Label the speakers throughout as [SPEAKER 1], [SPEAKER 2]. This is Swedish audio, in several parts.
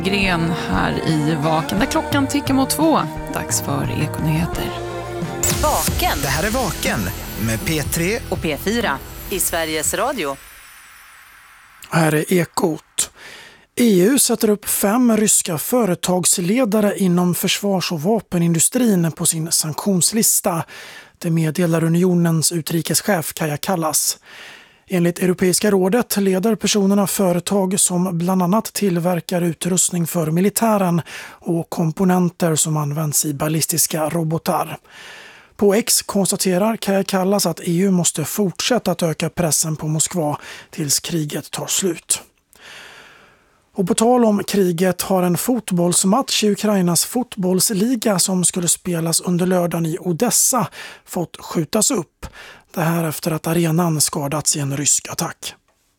[SPEAKER 1] Gren här i Vaken där klockan tickar mot 2. Dags för Ekonyheter.
[SPEAKER 2] Vaken.
[SPEAKER 3] Det här är Vaken med P3
[SPEAKER 2] och P4 i Sveriges Radio.
[SPEAKER 4] Här är Ekot. EU sätter upp 5 ryska företagsledare inom försvars- och vapenindustrin på sin sanktionslista. Det meddelar unionens utrikeschef Kaja Kallas. Enligt Europeiska rådet leder personerna företag som bland annat tillverkar utrustning för militären och komponenter som används i ballistiska robotar. På X konstaterar Kaja Kallas att EU måste fortsätta att öka pressen på Moskva tills kriget tar slut. Och på tal om kriget har en fotbollsmatch i Ukrainas fotbollsliga som skulle spelas under lördagen i Odessa fått skjutas upp. Det här efter att arenan skadats i en rysk attack.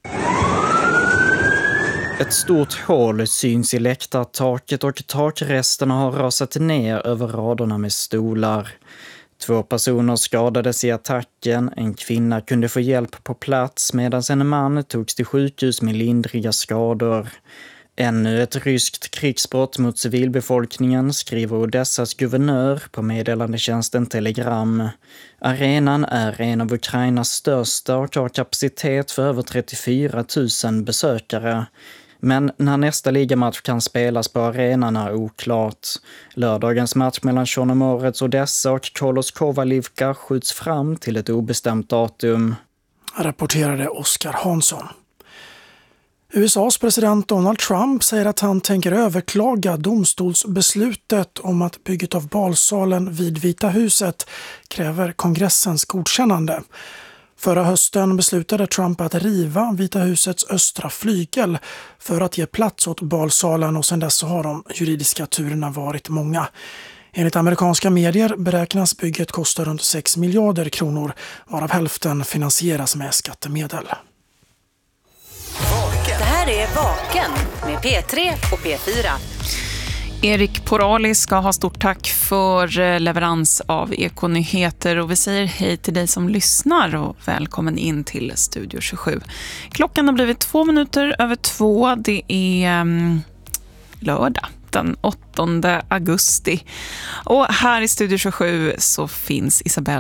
[SPEAKER 5] Ett stort hål syns i läktartaket och takresterna har rasat ner över raderna med stolar. 2 personer skadades i attacken, en kvinna kunde få hjälp på plats medan en man togs till sjukhus med lindriga skador. Ännu ett ryskt krigsbrott mot civilbefolkningen, skriver Odessas guvernör på meddelandetjänsten Telegram. Arenan är en av Ukrainas största och har kapacitet för över 34 000 besökare. Men när nästa ligamatch kan spelas på arenan är oklart. Lördagens match mellan Chornomorets Odessa och Kolos Kovalivka skjuts fram till ett obestämt datum.
[SPEAKER 4] Rapporterade Oskar Hansson. USAs president Donald Trump säger att han tänker överklaga domstolsbeslutet om att bygget av balsalen vid Vita huset kräver kongressens godkännande. Förra hösten beslutade Trump att riva Vita husets östra flygel för att ge plats åt balsalen och sedan dess har de juridiska turerna varit många. Enligt amerikanska medier beräknas bygget kosta runt 6 miljarder kronor varav hälften finansieras med skattemedel.
[SPEAKER 2] Det här är Vaken med P3 och P4.
[SPEAKER 1] Erik Porali ska ha stort tack för leverans av Ekonyheter och vi säger hej till dig som lyssnar och välkommen in till Studio 27. Klockan har blivit 2 minuter över 2. Det är lördag den 8 augusti och här i Studio 27 så finns Isabella